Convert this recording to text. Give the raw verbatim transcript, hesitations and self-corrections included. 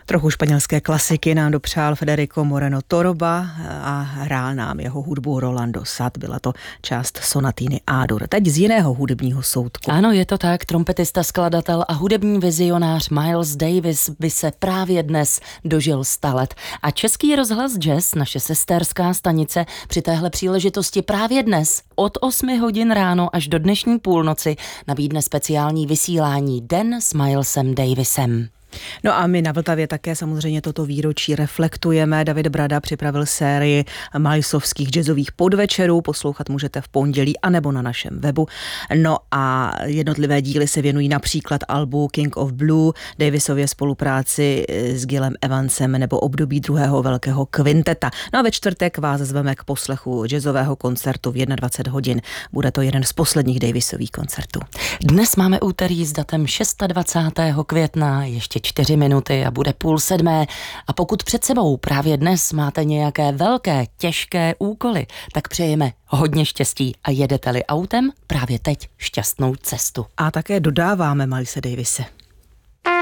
Trochu španělské klasiky nám dopřál Federico Moreno Torroba a hrál nám jeho hudbu Rolando Sad. Byla to část sonatýny A-dur. Teď z jiného hudebního soudku. Ano, je to tak. Trompetista, skladatel a hudební vizionář Miles Davis by se právě dnes dožil sta let. A Český rozhlas Jazz, naše sesterská stanice, při téhle příležitosti právě dnes od osmi hodin ráno až do dnešní půlnoci nabídne speciální vysílání Den s Milesem Davisem. No a my na Vltavě také samozřejmě toto výročí reflektujeme. David Brada připravil sérii milesovských jazzových podvečerů. Poslouchat můžete v pondělí anebo na našem webu. No a jednotlivé díly se věnují například albu King of Blue, Davisově spolupráci s Gilem Evansem nebo období druhého velkého kvinteta. No a ve čtvrtek vás zveme k poslechu jazzového koncertu v dvacet jedna hodin. Bude to jeden z posledních Davisových koncertů. Dnes máme úterý s datem dvacátého šestého května, ještě čtyři minuty a bude půl sedmé. A pokud před sebou právě dnes máte nějaké velké, těžké úkoly, tak přejeme hodně štěstí a jedete-li autem, právě teď šťastnou cestu. A také dodáváme Milese Davise.